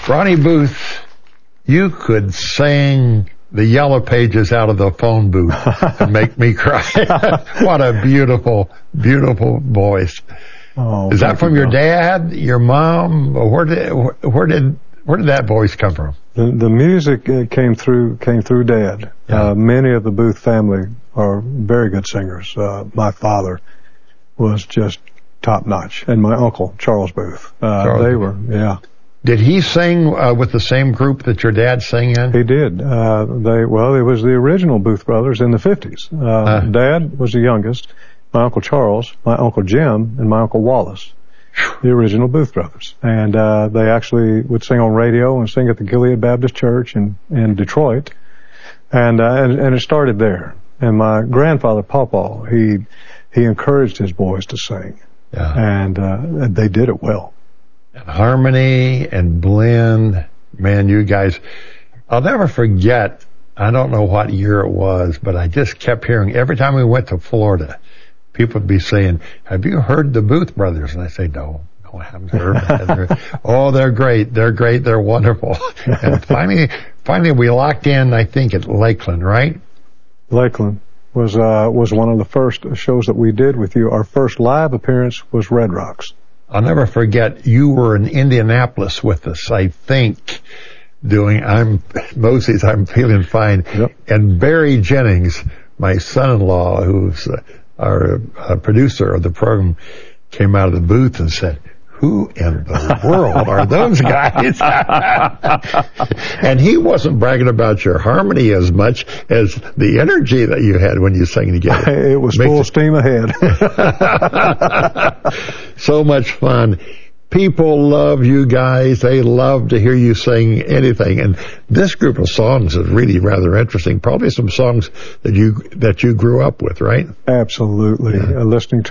Ronnie Booth, you could sing the Yellow Pages out of the phone booth and make me cry. What a beautiful, beautiful voice. Oh, is that from your dad, your mom? Where did that voice come from? The music came through Dad. Yeah. Many of the Booth family are very good singers. My father was just top notch, and my uncle Charles Booth. They were, yeah. Did he sing with the same group that your dad sang in? He did. It was the original Booth brothers in the 50s. Dad was the youngest. My Uncle Charles, my Uncle Jim, and my Uncle Wallace, the original Booth brothers. And they actually would sing on radio and sing at the Gilead Baptist Church in Detroit. And it started there. And my grandfather, Pawpaw, he encouraged his boys to sing. Yeah. And they did it well. And harmony and blend, man, you guys, I'll never forget, I don't know what year it was, but I just kept hearing, every time we went to Florida, people would be saying, have you heard the Booth brothers? And I say, no, I haven't heard. Oh, they're great, they're wonderful. And finally we locked in, I think, at Lakeland, right? Lakeland was one of the first shows that we did with you. Our first live appearance was Red Rocks. I'll never forget, you were in Indianapolis with us, I think, doing Mosey's I'm Feeling Fine. Yep. And Barry Jennings, my son-in-law, who's our producer of the program, came out of the booth and said, who in the world are those guys? And he wasn't bragging about your harmony as much as the energy that you had when you sang together. It was full steam ahead. So much fun. People love you guys. They love to hear you sing anything. And this group of songs is really rather interesting. Probably some songs that you grew up with, right? Absolutely. Yeah. Listening